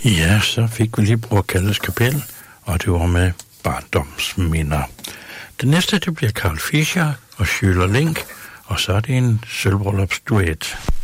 Ja, så fik vi lige Bror Kalles Kapel, og det var med barndomsminder. Det næste, det bliver Carl Fischer og Schüler Link, og så er det en sølvbryllupsduet.